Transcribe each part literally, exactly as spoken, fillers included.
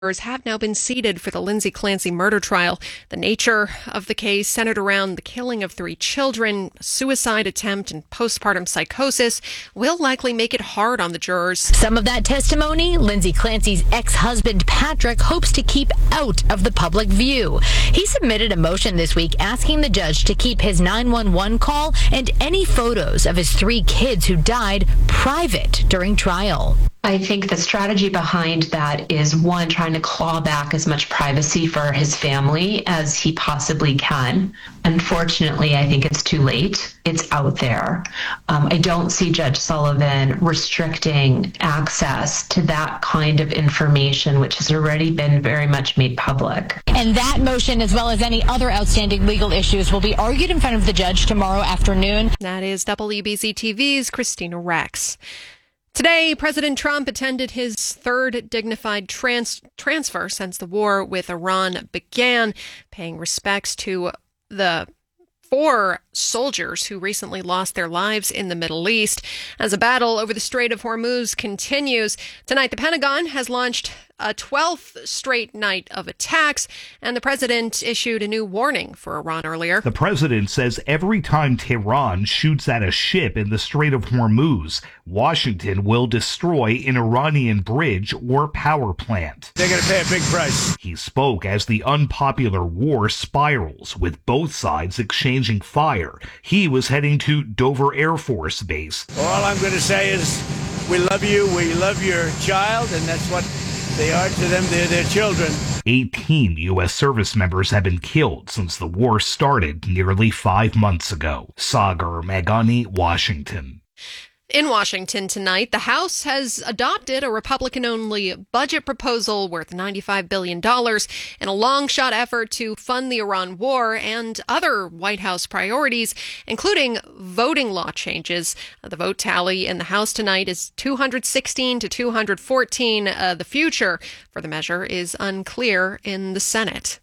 have now been seated for the Lindsay Clancy murder trial. The nature of the case centered around the killing of three children, suicide attempt, and postpartum psychosis will likely make it hard on the jurors. Some of that testimony, Lindsay Clancy's ex-husband Patrick hopes to keep out of the public view. He submitted a motion this week asking the judge to keep his nine one one call and any photos of his three kids who died private during trial. I think the strategy behind that is, one, trying to claw back as much privacy for his family as he possibly can. Unfortunately, I think it's too late. It's out there. Um, I don't see Judge Sullivan restricting access to that kind of information, which has already been very much made public. And that motion, as well as any other outstanding legal issues, will be argued in front of the judge tomorrow afternoon. That is W B Z T V's Christina Rex. Today, President Trump attended his third dignified trans- transfer since the war with Iran began, paying respects to the four soldiers who recently lost their lives in the Middle East. As a battle over the Strait of Hormuz continues, tonight the Pentagon has launched a twelfth straight night of attacks, and the president issued a new warning for Iran earlier. The president says every time Tehran shoots at a ship in the Strait of Hormuz, Washington will destroy an Iranian bridge or power plant. They're going to pay a big price. He spoke as the unpopular war spirals, with both sides exchanging fire. He was heading to Dover Air Force Base. All I'm going to say is, we love you, we love your child, and that's what they are to them. They're their children. eighteen U S service members have been killed since the war started nearly five months ago. Sagar Meghani, Washington. In Washington tonight, the House has adopted a Republican-only budget proposal worth ninety-five billion dollars in a long-shot effort to fund the Iran war and other White House priorities, including voting law changes. The vote tally in the House tonight is two hundred sixteen to two hundred fourteen. Uh, the future for the measure is unclear in the Senate.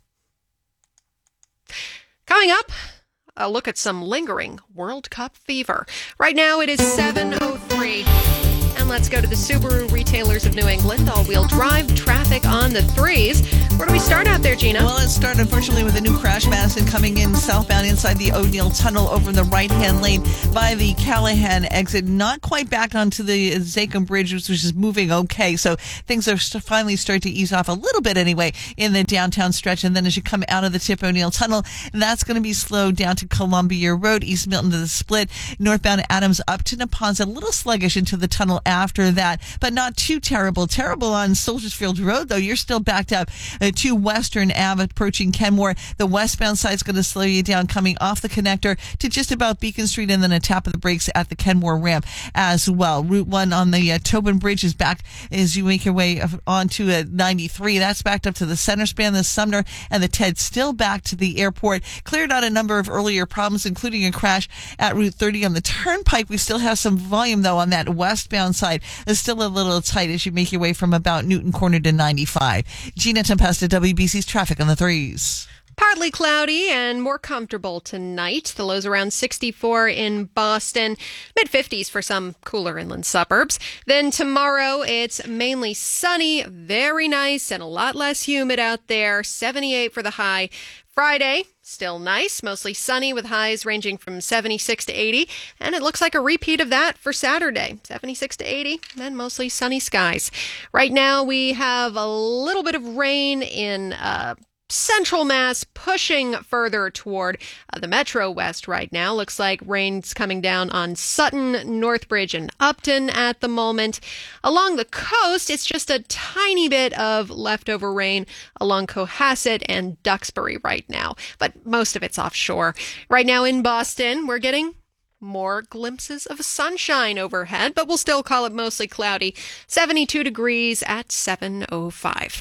Coming up, a look at some lingering World Cup fever. Right now it is seven oh three. And let's go to the Subaru retailers of New England. All-wheel drive traffic on the threes. Where do we start out there, Gina? Well, it started unfortunately with a new crash. Madison coming in southbound inside the O'Neill Tunnel over in the right-hand lane by the Callahan exit. Not quite back onto the Zachem Bridge, which is moving okay. So things are finally starting to ease off a little bit anyway in the downtown stretch. And then as you come out of the Tip O'Neill Tunnel, that's going to be slowed down to Columbia Road, East Milton to the Split, northbound Adams up to Neponset. A little sluggish into the tunnel after that, but not too terrible. Terrible on Soldiers Field Road, though. You're still backed up uh, to Western Ave approaching Kenmore. The westbound side's going to slow you down coming off the connector to just about Beacon Street, and then a tap of the brakes at the Kenmore ramp as well. Route one on the uh, Tobin Bridge is back as you make your way onto uh, ninety-three. That's backed up to the center span, the Sumner, and the Ted still back to the airport. Cleared out a number of earlier problems, including a crash at Route thirty on the Turnpike. We still have some volume, though, on that westbound side. It's still a little tight as you make your way from about Newton Corner to ninety-five. Gina Tempesta, W B C's traffic on the threes. Partly cloudy and more comfortable tonight. The lows around sixty-four in Boston, mid fifties for some cooler inland suburbs. Then tomorrow, it's mainly sunny, very nice, and a lot less humid out there. seventy-eight for the high. Friday, still nice, mostly sunny with highs ranging from seventy-six to eighty. And it looks like a repeat of that for Saturday, seventy-six to eighty, and mostly sunny skies. Right now, we have a little bit of rain in uh Central Mass, pushing further toward uh, the Metro West right now. Looks like rain's coming down on Sutton, Northbridge, and Upton at the moment. Along the coast, it's just a tiny bit of leftover rain along Cohasset and Duxbury right now, but most of it's offshore. Right now in Boston, we're getting more glimpses of sunshine overhead, but we'll still call it mostly cloudy. seventy-two degrees at seven oh five.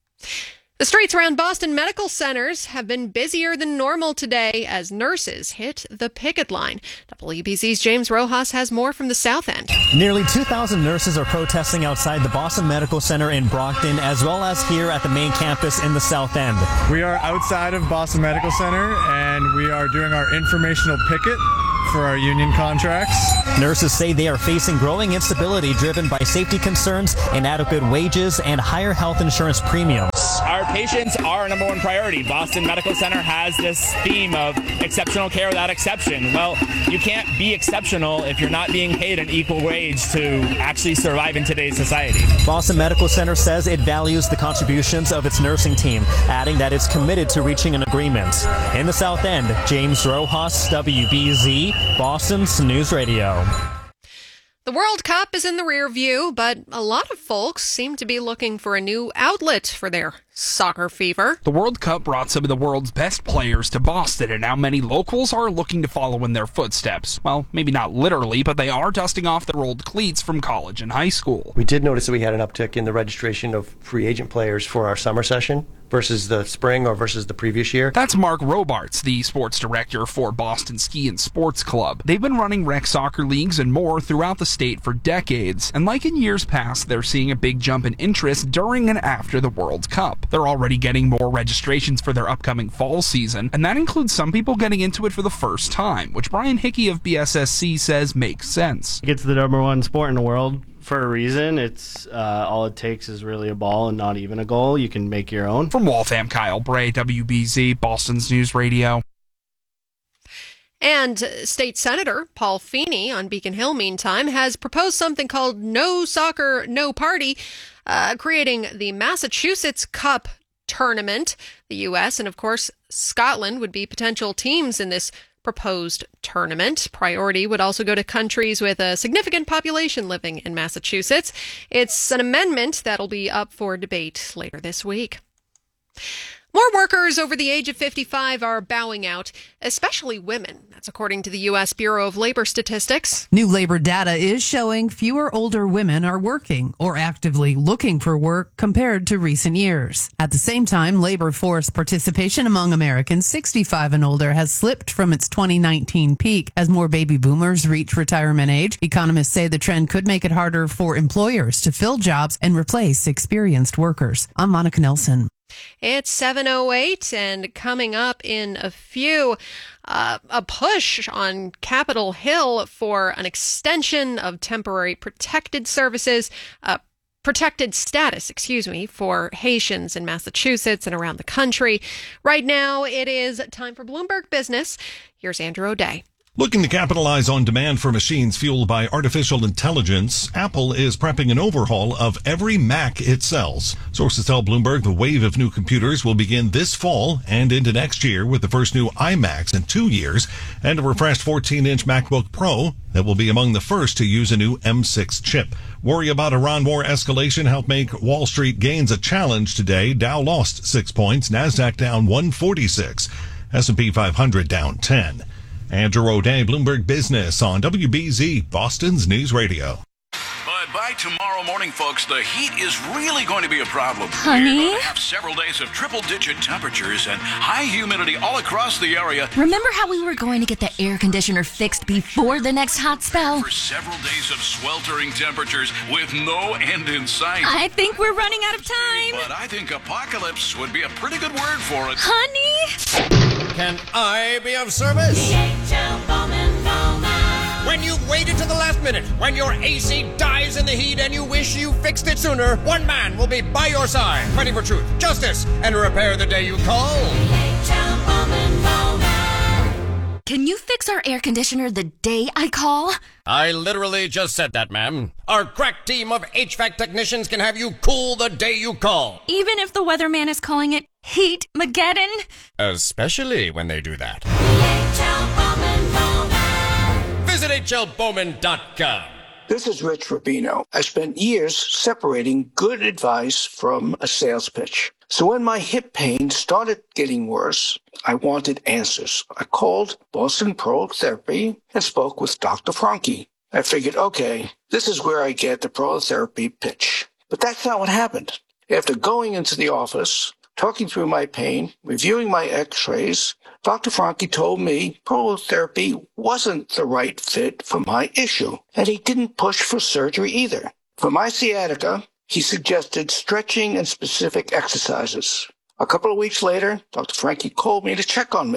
The streets around Boston medical centers have been busier than normal today as nurses hit the picket line. W B C's James Rojas has more from the South End. Nearly two thousand nurses are protesting outside the Boston Medical Center in Brockton, as well as here at the main campus in the South End. We are outside of Boston Medical Center, and we are doing our informational picket for our union contracts. Nurses say they are facing growing instability driven by safety concerns, inadequate wages, and higher health insurance premiums. Our patients are our number one priority. Boston Medical Center has this theme of exceptional care without exception. Well, you can't be exceptional if you're not being paid an equal wage to actually survive in today's society. Boston Medical Center says it values the contributions of its nursing team, adding that it's committed to reaching an agreement. In the South End, James Rojas, W B Z, Boston's News Radio. The World Cup is in the rear view, but a lot of folks seem to be looking for a new outlet for their soccer fever. The World Cup brought some of the world's best players to Boston, and now many locals are looking to follow in their footsteps. Well, maybe not literally, but they are dusting off their old cleats from college and high school. We did notice that we had an uptick in the registration of free agent players for our summer session versus the spring or versus the previous year. That's Mark Robarts, the sports director for Boston Ski and Sports Club. They've been running rec soccer leagues and more throughout the state for decades, and like in years past, they're seeing a big jump in interest during and after the World Cup. They're already getting more registrations for their upcoming fall season, and that includes some people getting into it for the first time, which Brian Hickey of B S S C says makes sense. It's the number one sport in the world. For a reason. It's uh, all it takes is really a ball and not even a goal. You can make your own. From Waltham, Kyle Bray, W B Z, Boston's News Radio. And State Senator Paul Feeney on Beacon Hill, meantime, has proposed something called No Soccer, No Party, uh, creating the Massachusetts Cup tournament. The U S and, of course, Scotland would be potential teams in this proposed tournament. Priority would also go to countries with a significant population living in Massachusetts. It's an amendment that'll be up for debate later this week. More workers over the age of fifty-five are bowing out, especially women. That's according to the U S Bureau of Labor Statistics. New labor data is showing fewer older women are working or actively looking for work compared to recent years. At the same time, labor force participation among Americans sixty-five and older has slipped from its twenty nineteen peak as more baby boomers reach retirement age. Economists say the trend could make it harder for employers to fill jobs and replace experienced workers. I'm Monica Nelson. It's seven oh eight, and coming up in a few, uh, a push on Capitol Hill for an extension of temporary protected services, uh, protected status, excuse me, for Haitians in Massachusetts and around the country. Right now, it is time for Bloomberg Business. Here's Andrew O'Day. Looking to capitalize on demand for machines fueled by artificial intelligence, Apple is prepping an overhaul of every Mac it sells. Sources tell Bloomberg the wave of new computers will begin this fall and into next year with the first new iMacs in two years and a refreshed fourteen-inch MacBook Pro that will be among the first to use a new M six chip. Worry about Iran war escalation helped make Wall Street gains a challenge today. Dow lost six points, NASDAQ down one forty-six, S and P five hundred down ten. Andrew O'Day, Bloomberg Business on W B Z, Boston's News Radio. But by tomorrow morning, folks, the heat is really going to be a problem. Honey? We're going to have several days of triple-digit temperatures and high humidity all across the area. Remember how we were going to get the air conditioner fixed before the next hot spell? For several days of sweltering temperatures with no end in sight. I think we're running out of time. But I think apocalypse would be a pretty good word for it. Honey? Can I be of service? D H L Bowman Bowman. When you've waited to the last minute, when your A C dies in the heat and you wish you fixed it sooner, one man will be by your side, fighting for truth, justice, and repair the day you call. D H L Bowman Bowman. Can you fix our air conditioner the day I call? I literally just said that, ma'am. Our crack team of H V A C technicians can have you cool the day you call. Even if the weatherman is calling it Heat-mageddon? Especially when they do that. D H L Bowman Bowman. Visit H L Bowman dot com. This is Rich Rubino. I spent years separating good advice from a sales pitch. So when my hip pain started getting worse, I wanted answers. I called Boston Prolotherapy and spoke with Doctor Franke. I figured, okay, this is where I get the prolotherapy pitch. But that's not what happened. After going into the office, talking through my pain, reviewing my x-rays, Doctor Franke told me prolotherapy wasn't the right fit for my issue, and he didn't push for surgery either. For my sciatica, he suggested stretching and specific exercises. A couple of weeks later, Doctor Franke called me to check on me.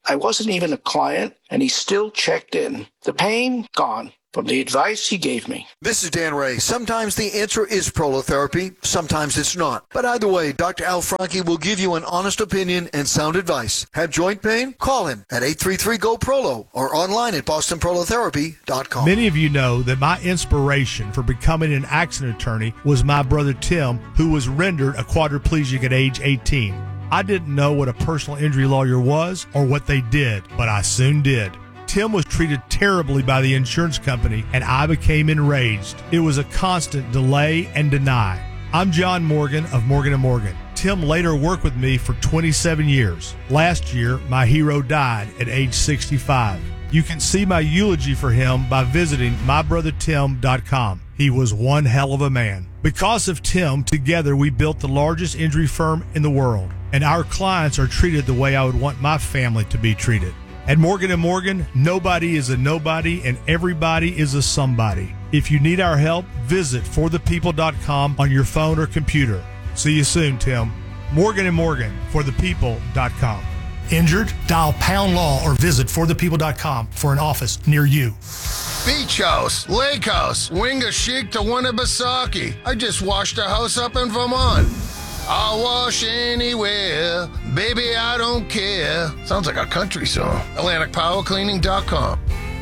I wasn't even a client, and he still checked in. The pain, gone. From the advice he gave me. This is Dan Ray. Sometimes the answer is prolotherapy, sometimes it's not. But either way, Doctor Al Franke will give you an honest opinion and sound advice. Have joint pain? Call him at eight three three, G O, P R O L O or online at boston prolotherapy dot com. Many of you know that my inspiration for becoming an accident attorney was my brother Tim, who was rendered a quadriplegic at age eighteen. I didn't know what a personal injury lawyer was or what they did, but I soon did. Tim was treated terribly by the insurance company, and I became enraged. It was a constant delay and deny. I'm John Morgan of Morgan and Morgan. Tim later worked with me for twenty-seven years. Last year, my hero died at age sixty-five. You can see my eulogy for him by visiting my brother tim dot com. He was one hell of a man. Because of Tim, together we built the largest injury firm in the world, and our clients are treated the way I would want my family to be treated. At Morgan and Morgan, nobody is a nobody and everybody is a somebody. If you need our help, visit for the people dot com on your phone or computer. See you soon, Tim. Morgan and Morgan, for the people dot com. Injured? Dial pound law or visit for the people dot com for an office near you. Beach house, lake house, Wingashiek to Winnipesaukee. I just washed a house up in Vermont. I'll wash anywhere, baby, I don't care. Sounds like a country song. Atlantic Power Cleaning dot com.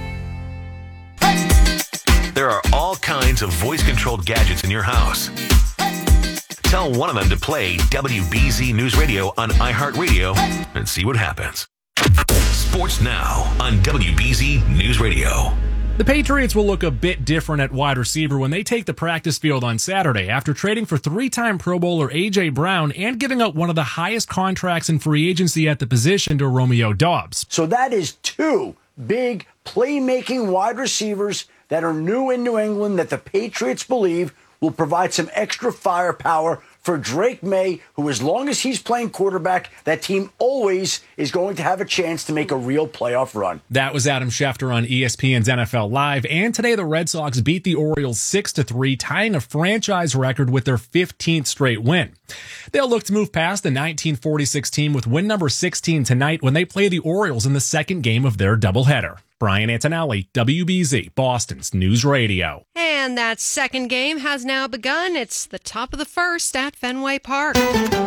There are all kinds of voice-controlled gadgets in your house. Tell one of them to play W B Z News Radio on iHeartRadio and see what happens. Sports now on W B Z News Radio. The Patriots will look a bit different at wide receiver when they take the practice field on Saturday after trading for three-time Pro Bowler A J. Brown and giving up one of the highest contracts in free agency at the position to Romeo Doubs. So that is two big playmaking wide receivers that are new in New England that the Patriots believe will provide some extra firepower for Drake May, who as long as he's playing quarterback, that team always is going to have a chance to make a real playoff run. That was Adam Schefter on E S P N's N F L Live. And today the Red Sox beat the Orioles six to three, tying a franchise record with their fifteenth straight win. They'll look to move past the nineteen forty-six team with win number sixteen tonight when they play the Orioles in the second game of their doubleheader. Brian Antonelli, W B Z, Boston's News Radio. And that second game has now begun. It's the top of the first at Fenway Park.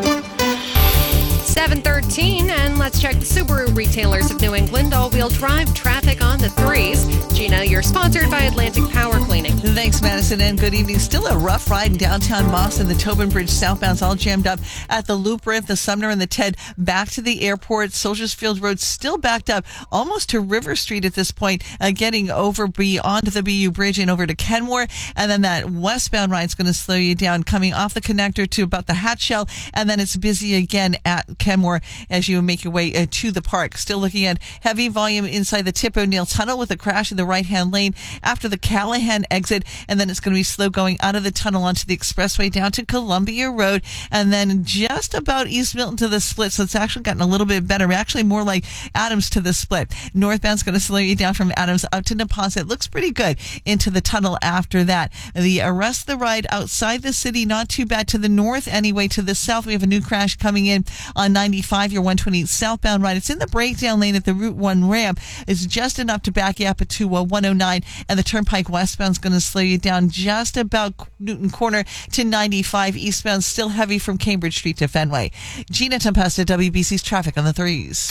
seven thirteen, and let's check the Subaru retailers of New England. All-wheel drive traffic on the threes. Gina, you're sponsored by Atlantic Power Cleaning. Thanks, Madison, and good evening. Still a rough ride in downtown Boston. The Tobin Bridge southbound's all jammed up at the Loop Ramp, the Sumner, and the Ted back to the airport. Soldiers Field Road still backed up almost to River Street at this point, uh, getting over beyond the B U Bridge and over to Kenmore. And then that westbound ride's going to slow you down coming off the connector to about the Hatchell. And then it's busy again at Kenmore as you make your way uh, to the park. Still looking at heavy volume inside the Tip O'Neill Tunnel with a crash in the right-hand lane after the Callahan exit, and then it's going to be slow going out of the tunnel onto the expressway down to Columbia Road, and then just about East Milton to the split, so it's actually gotten a little bit better. Actually more like Adams to the split. Northbound's going to slow you down from Adams up to Neponset. Looks pretty good into the tunnel after that. The rest of the ride outside the city, not too bad. To the north anyway. To the south, we have a new crash coming in on ninety-five, your one twenty southbound ride. It's in the breakdown lane at the Route one ramp. It's just enough to back you up to uh, one oh nine, and the Turnpike westbound's going to slow you down just about Newton Corner to ninety-five. Eastbound still heavy from Cambridge Street to Fenway. Gina Tempesta, W B C's traffic on the threes.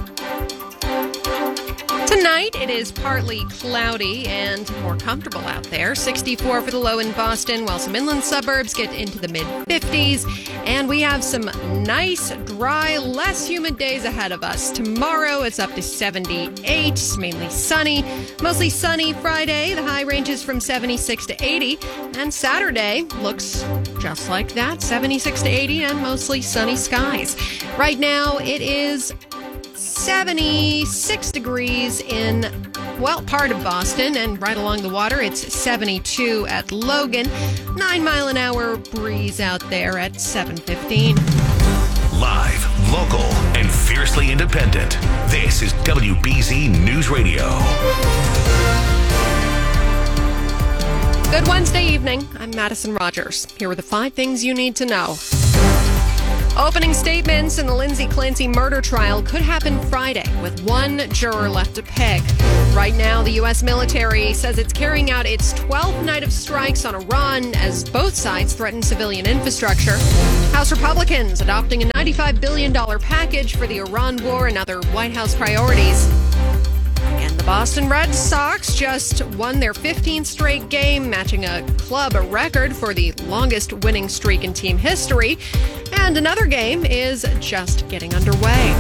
Tonight, it is partly cloudy and more comfortable out there. sixty-four for the low in Boston, while some inland suburbs get into the mid-fifties. And we have some nice, dry, less humid days ahead of us. Tomorrow, it's up to seventy-eight. It's mainly sunny. Mostly sunny Friday. The high ranges from seventy-six to eighty. And Saturday looks just like that, seventy-six to eighty, and mostly sunny skies. Right now, it is seventy-six degrees in, well, part of Boston, and right along the water, it's seventy-two at Logan. Nine mile an hour breeze out there at seven fifteen. Live, local, and fiercely independent. This is W B Z News Radio. Good Wednesday evening. I'm Madison Rogers. Here are the five things you need to know. Opening statements in the Lindsay Clancy murder trial could happen Friday, with one juror left to pick. Right now, the U S military says it's carrying out its twelfth night of strikes on Iran as both sides threaten civilian infrastructure. House Republicans adopting a ninety-five billion dollars package for the Iran war and other White House priorities. And the Boston Red Sox just won their fifteenth straight game, matching a club record for the longest winning streak in team history. And another game is just getting underway.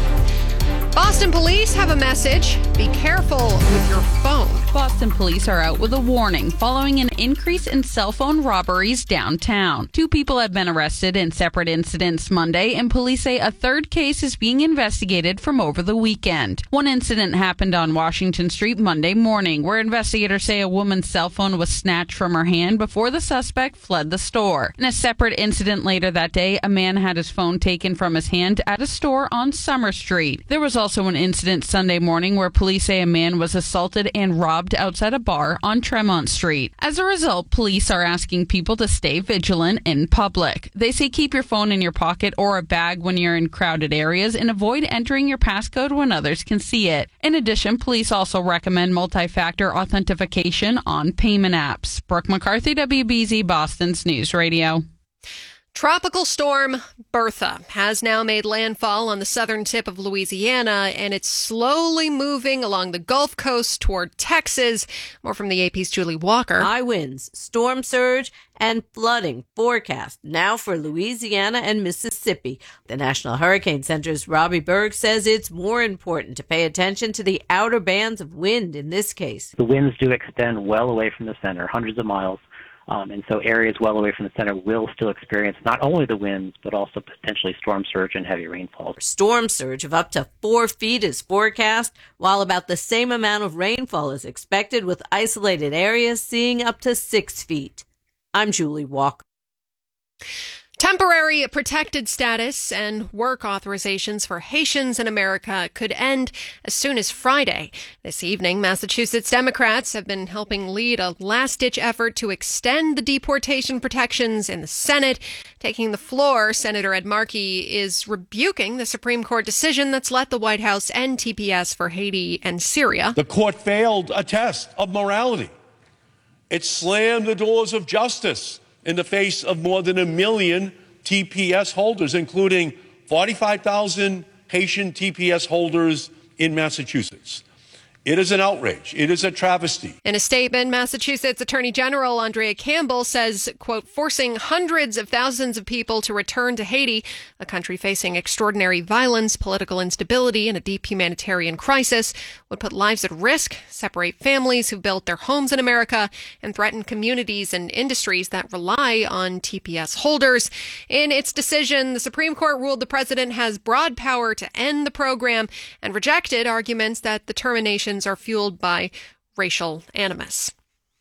Boston police have a message. Be careful with your phone. Boston police are out with a warning following an increase in cell phone robberies downtown. Two people have been arrested in separate incidents Monday, and police say a third case is being investigated from over the weekend. One incident happened on Washington Street Monday morning, where investigators say a woman's cell phone was snatched from her hand before the suspect fled the store. In a separate incident later that day, a man had his phone taken from his hand at a store on Summer Street. There was also an incident Sunday morning where police say a man was assaulted and robbed outside a bar on Tremont Street. As a result, police are asking people to stay vigilant in public. They say keep your phone in your pocket or a bag when you're in crowded areas and avoid entering your passcode when others can see it. In addition, police also recommend multi-factor authentication on payment apps. Brooke McCarthy, W B Z Boston's News Radio. Tropical storm Bertha has now made landfall on the southern tip of Louisiana, and it's slowly moving along the Gulf Coast toward Texas. More from the A P's Julie Walker. High winds, storm surge, and flooding forecast now for Louisiana and Mississippi. The National Hurricane Center's Robbie Berg says it's more important to pay attention to the outer bands of wind in this case. The winds do extend well away from the center, hundreds of miles. Um, and so areas well away from the center will still experience not only the winds, but also potentially storm surge and heavy rainfall. Storm surge of up to four feet is forecast, while about the same amount of rainfall is expected, with isolated areas seeing up to six feet. I'm Julie Walker. Temporary protected status and work authorizations for Haitians in America could end as soon as Friday. This evening, Massachusetts Democrats have been helping lead a last-ditch effort to extend the deportation protections in the Senate. Taking the floor, Senator Ed Markey is rebuking the Supreme Court decision that's let the White House end T P S for Haiti and Syria. The court failed a test of morality. It slammed the doors of justice in the face of more than a million T P S holders, including forty-five thousand Haitian T P S holders in Massachusetts. It is an outrage. It is a travesty. In a statement, Massachusetts Attorney General Andrea Campbell says, quote, forcing hundreds of thousands of people to return to Haiti, a country facing extraordinary violence, political instability, and a deep humanitarian crisis, would put lives at risk, separate families who built their homes in America, and threaten communities and industries that rely on T P S holders. In its decision, the Supreme Court ruled the president has broad power to end the program and rejected arguments that the termination are fueled by racial animus.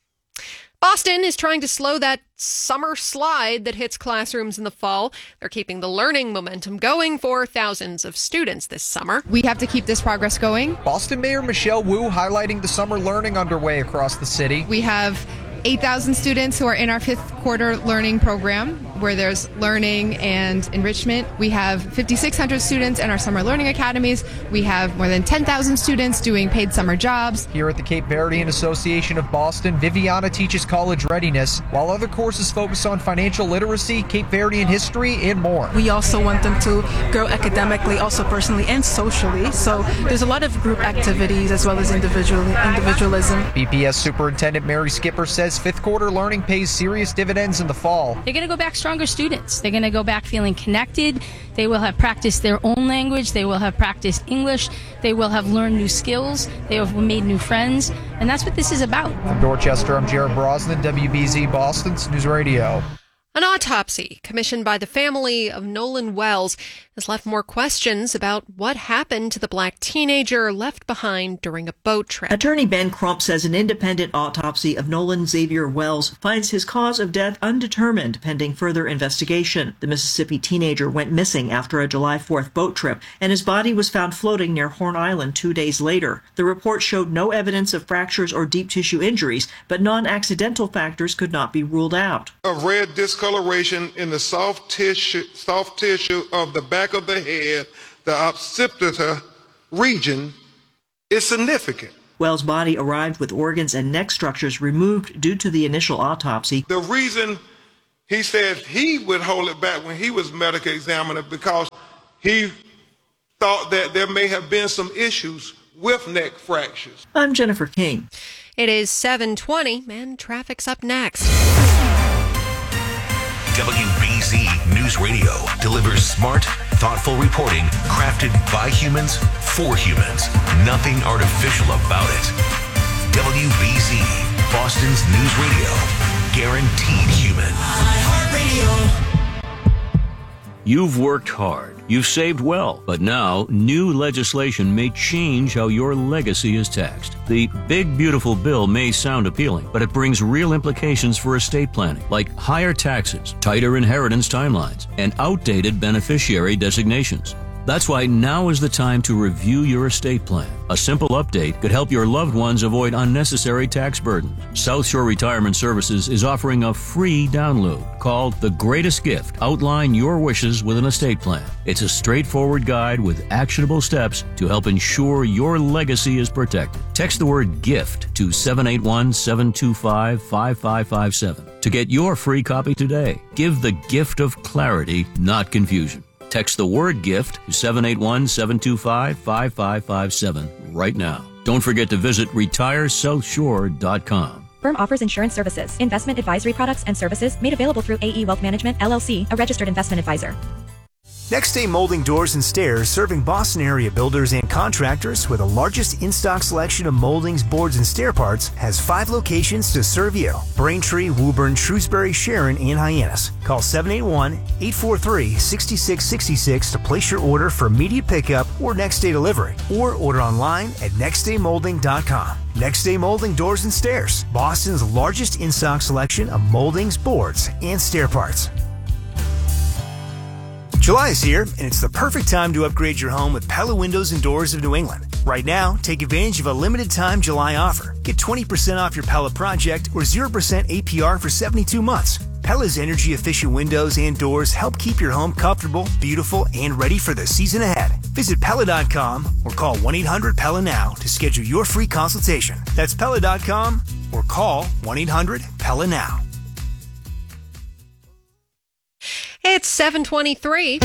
Boston is trying to slow that summer slide that hits classrooms in the fall. They're keeping the learning momentum going for thousands of students this summer. We have to keep this progress going. Boston Mayor Michelle Wu highlighting the summer learning underway across the city. We have eight thousand students who are in our fifth quarter learning program, where there's learning and enrichment. We have fifty-six hundred students in our summer learning academies. We have more than ten thousand students doing paid summer jobs. Here at the Cape Verdean Association of Boston, Viviana teaches college readiness, while other courses focus on financial literacy, Cape Verdean history, and more. We also want them to grow academically, also personally and socially. So there's a lot of group activities as well as individual individualism. B P S Superintendent Mary Skipper says fifth quarter learning pays serious dividends in the fall. They're going to go back stronger students. They're going to go back feeling connected. They will have practiced their own language. They will have practiced English. They will have learned new skills. They have made new friends. And that's what this is about. From Dorchester, I'm Jared Brosnan, W B Z Boston's News Radio. An autopsy commissioned by the family of Nolan Wells has left more questions about what happened to the black teenager left behind during a boat trip. Attorney Ben Crump says an independent autopsy of Nolan Xavier Wells finds his cause of death undetermined pending further investigation. The Mississippi teenager went missing after a July fourth boat trip, and his body was found floating near Horn Island two days later. The report showed no evidence of fractures or deep tissue injuries, but non-accidental factors could not be ruled out. Of red discoloration in the soft tissue, soft tissue of the back of the head, the occipital region, is significant. Wells' body arrived with organs and neck structures removed due to the initial autopsy. The reason he said he would hold it back when he was medical examiner because he thought that there may have been some issues with neck fractures. I'm Jennifer King. It is seven twenty, and traffic's up next. W B Z News Radio delivers smart, thoughtful reporting crafted by humans for humans. Nothing artificial about it. W B Z, Boston's news radio. Guaranteed human. iHeartRadio. You've worked hard. You've saved well. But now, new legislation may change how your legacy is taxed. The Big Beautiful Bill may sound appealing, but it brings real implications for estate planning, like higher taxes, tighter inheritance timelines, and outdated beneficiary designations. That's why now is the time to review your estate plan. A simple update could help your loved ones avoid unnecessary tax burdens. South Shore Retirement Services is offering a free download called The Greatest Gift. Outline your wishes with an estate plan. It's a straightforward guide with actionable steps to help ensure your legacy is protected. Text the word GIFT to seven eight one, seven two five, five five five seven to get your free copy today. Give the gift of clarity, not confusion. Text the word GIFT to seven eight one, seven two five, five five five seven right now. Don't forget to visit retire south shore dot com. Firm offers insurance services, investment advisory products and services made available through A E Wealth Management, L L C, a registered investment advisor. Next Day Molding Doors and Stairs, serving Boston area builders and contractors with the largest in-stock selection of moldings, boards, and stair parts, has five locations to serve you. Braintree, Woburn, Shrewsbury, Sharon, and Hyannis. Call seven eight one, eight four three, six six six six to place your order for immediate pickup or next day delivery, or order online at next day molding dot com. Next Day Molding Doors and Stairs, Boston's largest in-stock selection of moldings, boards, and stair parts. July is here, and it's the perfect time to upgrade your home with Pella Windows and Doors of New England. Right now, take advantage of a limited-time July offer. Get twenty percent off your Pella project or zero percent A P R for seventy-two months. Pella's energy-efficient windows and doors help keep your home comfortable, beautiful, and ready for the season ahead. Visit Pella dot com or call one eight hundred Pella now to schedule your free consultation. That's Pella dot com or call one eight hundred Pella now. It's seven twenty-three.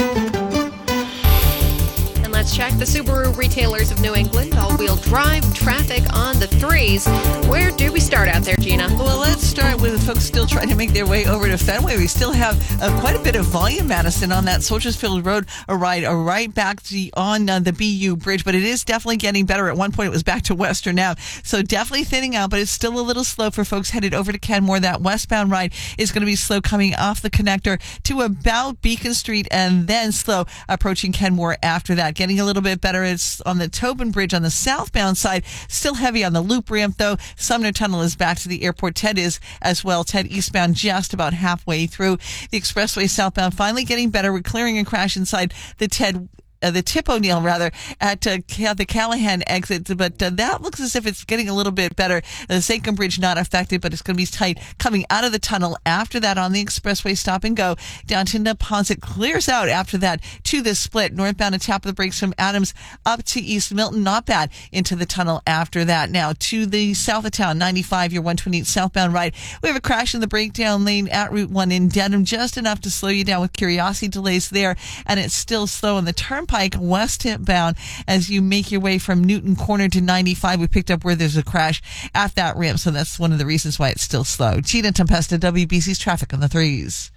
And let's check the Subaru retailers of New England. All-wheel drive traffic on the threes. Where do we start out there, Gina? Well, let's start with folks still trying to make their way over to Fenway. We still have uh, quite a bit of volume, Madison, on that Soldiersfield Road a ride uh, right back to, on uh, the B U Bridge, but it is definitely getting better. At one point, it was back to Western Ave, so definitely thinning out, but it's still a little slow for folks headed over to Kenmore. That westbound ride is going to be slow coming off the connector to about Beacon Street, and then slow approaching Kenmore after that. Getting a little bit better. It's on the Tobin Bridge on the southbound side. Still heavy on the loop ramp, though. Sumner Tunnel is back to the airport. Ted is as well. Ted eastbound just about halfway through. The expressway southbound finally getting better. We're clearing a crash inside the Ted Uh, the Tip O'Neill, rather, at uh, the Callahan exit, but uh, that looks as if it's getting a little bit better. The Sachem Bridge not affected, but it's going to be tight coming out of the tunnel. After that, on the expressway, stop and go down to Neponset, clears out after that to the split. Northbound, a tap of the brakes from Adams up to East Milton, not bad into the tunnel after that. Now to the south of town, ninety-five, your one twenty-eight southbound ride. We have a crash in the breakdown lane at Route one in Dedham, just enough to slow you down with curiosity delays there, and it's still slow on the turnpike westbound as you make your way from Newton Corner to ninety-five. We picked up where there's a crash at that ramp, so that's one of the reasons why it's still slow. Gina Tempesta, W B C's traffic on the threes.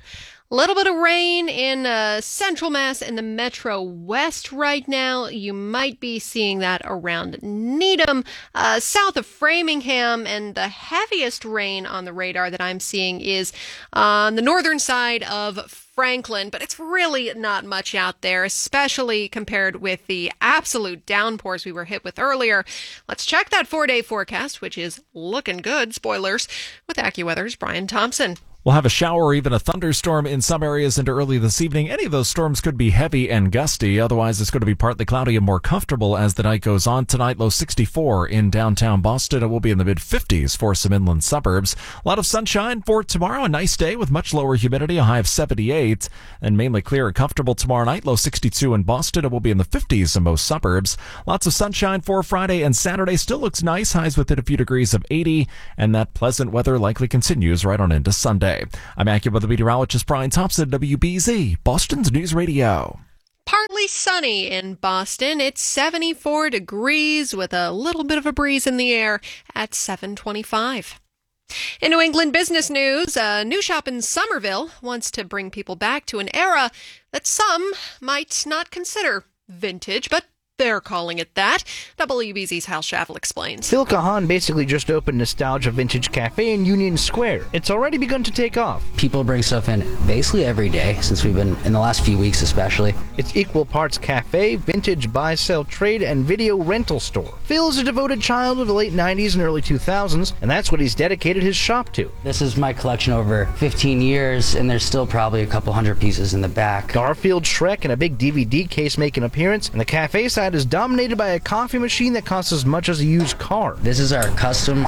A little bit of rain in uh, central Mass and the Metro West right now. You might be seeing that around Needham, uh, south of Framingham, and the heaviest rain on the radar that I'm seeing is on the northern side of Franklin, but it's really not much out there, especially compared with the absolute downpours we were hit with earlier. Let's check that four-day forecast, which is looking good, spoilers, with AccuWeather's Brian Thompson. We'll have a shower or even a thunderstorm in some areas into early this evening. Any of those storms could be heavy and gusty. Otherwise, it's going to be partly cloudy and more comfortable as the night goes on. Tonight, low sixty-four in downtown Boston. It will be in the mid-fifties for some inland suburbs. A lot of sunshine for tomorrow. A nice day with much lower humidity, a high of seventy-eight. And mainly clear and comfortable tomorrow night. Low sixty-two in Boston. It will be in the fifties in most suburbs. Lots of sunshine for Friday and Saturday. Still looks nice. Highs within a few degrees of eighty. And that pleasant weather likely continues right on into Sunday. I'm AccuWeather meteorologist Brian Thompson, W B Z, Boston's News Radio. Partly sunny in Boston. It's seventy-four degrees with a little bit of a breeze in the air at seven twenty-five. In New England business news, a new shop in Somerville wants to bring people back to an era that some might not consider vintage, but they're calling it that. W B Z's Hal Shavel explains. Phil Kahan basically just opened Nostalgia Vintage Cafe in Union Square. It's already begun to take off. People bring stuff in basically every day since we've been, in the last few weeks especially. It's equal parts cafe, vintage buy, sell, trade, and video rental store. Phil is a devoted child of the late nineties and early two thousands, and that's what he's dedicated his shop to. This is my collection over fifteen years, and there's still probably a couple hundred pieces in the back. Garfield, Shrek, and a big D V D case make an appearance, and the cafe side is dominated by a coffee machine that costs as much as a used car. This is our custom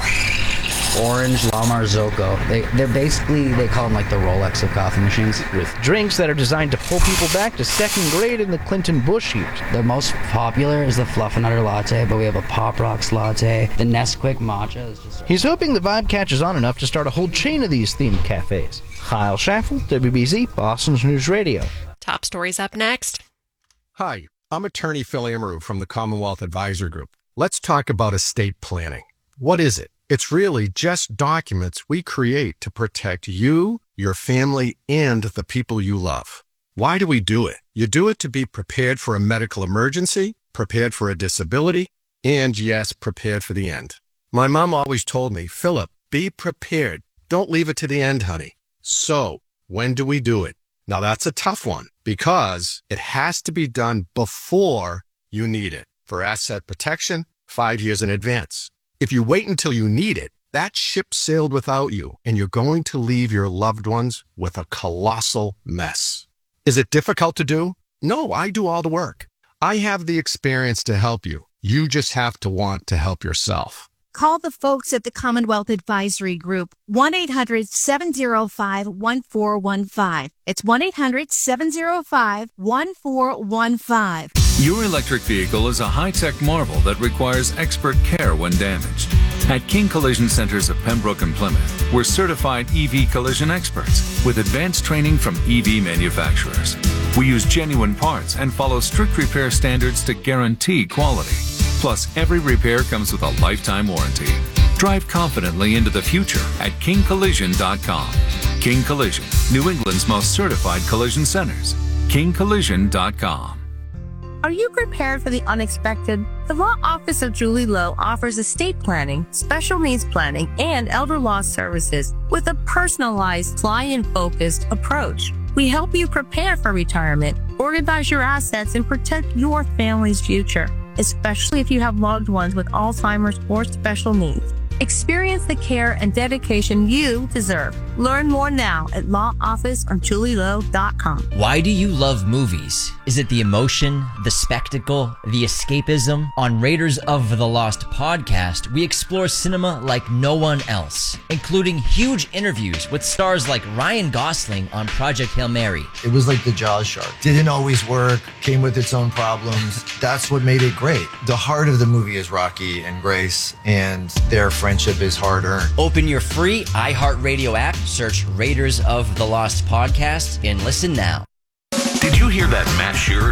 orange La Marzocco. They, they're basically, they call them like the Rolex of coffee machines. With drinks that are designed to pull people back to second grade in the Clinton Bush years. The most popular is the Fluffernutter Latte, but we have a Pop Rocks Latte. The Nesquik Matcha is just... He's hoping the vibe catches on enough to start a whole chain of these themed cafes. Kyle Schaffel, W B Z, Boston's News Radio. Top stories up next. Hi, I'm attorney Phil Amaru from the Commonwealth Advisory Group. Let's talk about estate planning. What is it? It's really just documents we create to protect you, your family, and the people you love. Why do we do it? You do it to be prepared for a medical emergency, prepared for a disability, and yes, prepared for the end. My mom always told me, Philip, be prepared. Don't leave it to the end, honey. So, when do we do it? Now that's a tough one because it has to be done before you need it. For asset protection, five years in advance. If you wait until you need it, that ship sailed without you, and you're going to leave your loved ones with a colossal mess. Is it difficult to do? No, I do all the work. I have the experience to help you. You just have to want to help yourself. Call the folks at the Commonwealth Advisory Group, one eight hundred seven oh five one four one five. It's one eight hundred seven oh five one four one five. Your electric vehicle is a high-tech marvel that requires expert care when damaged. At King Collision Centers of Pembroke and Plymouth, we're certified E V collision experts with advanced training from E V manufacturers. We use genuine parts and follow strict repair standards to guarantee quality. Plus, every repair comes with a lifetime warranty. Drive confidently into the future at king collision dot com. King Collision, New England's most certified collision centers. king collision dot com. Are you prepared for the unexpected? The Law Office of Julie Lowe offers estate planning, special needs planning, and elder law services with a personalized, client-focused approach. We help you prepare for retirement, organize your assets, and protect your family's future, especially if you have loved ones with Alzheimer's or special needs. Experience the care and dedication you deserve. Learn more now at law office of julie lowe dot com. Why do you love movies? Is it the emotion, the spectacle, the escapism? On Raiders of the Lost podcast, we explore cinema like no one else, including huge interviews with stars like Ryan Gosling on Project Hail Mary. It was like the Jaws shark. Didn't always work, came with its own problems. That's what made it great. The heart of the movie is Rocky and Grace, and their friendship is hard-earned. Open your free iHeartRadio app, search Raiders of the Lost podcast, and listen now. Did you hear that Matt Shearer story?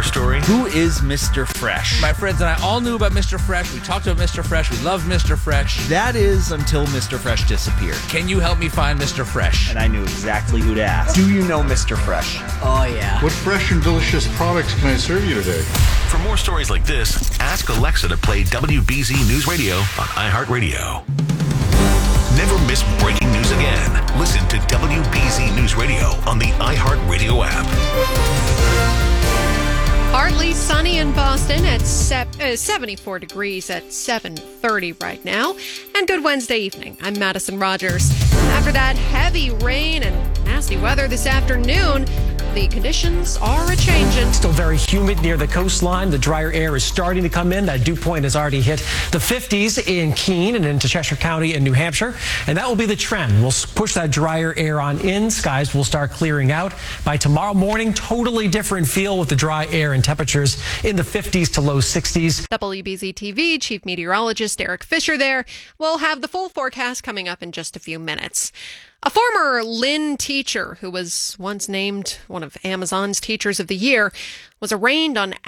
Who is Mister Fresh? My friends and I all knew about Mister Fresh. We talked about Mister Fresh. We love Mister Fresh. That is until Mister Fresh disappeared. Can you help me find Mister Fresh? And I knew exactly who to ask. Do you know Mister Fresh? Oh, yeah. What fresh and delicious products can I serve you today? For more stories like this, ask Alexa to play W B Z News Radio on iHeartRadio. Never miss breaking news again. Listen to W B Z News Radio on the iHeartRadio app. Partly sunny in Boston at se- uh, seventy-four degrees at seven thirty right now. And good Wednesday evening. I'm Madison Rogers. After that heavy rain and nasty weather this afternoon, the conditions are a-changing. Still very humid near the coastline. The drier air is starting to come in. That dew point has already hit the fifties in Keene and into Cheshire County and New Hampshire. And that will be the trend. We'll push that drier air on in. Skies will start clearing out. By tomorrow morning, totally different feel with the dry air and temperatures in the fifties to low sixties. W B Z T V Chief Meteorologist Eric Fisher there. We'll have the full forecast coming up in just a few minutes. A former Lynn teacher who was once named one of Amazon's Teachers of the Year was arraigned on